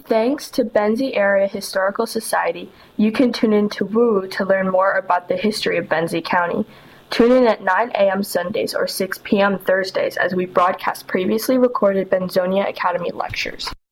Thanks to Benzie Area Historical Society, you can tune in to WOO to learn more about the history of Benzie County. Tune in at 9 a.m. Sundays or 6 p.m. Thursdays as we broadcast previously recorded Benzonia Academy lectures.